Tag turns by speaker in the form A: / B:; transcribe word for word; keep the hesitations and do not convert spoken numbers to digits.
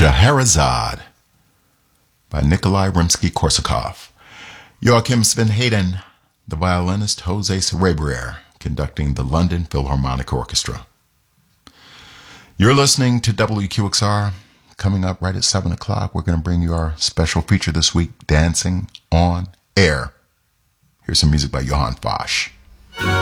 A: Scheherazade by Nikolai Rimsky-Korsakov. Joachim Sven Hayden, the violinist Jose Cerebrier, conducting the London Philharmonic Orchestra. You're listening to W Q X R. Coming up right at seven o'clock, we're going to bring you our special feature this week, Dancing on Air. Here's some music by Johann Fosch.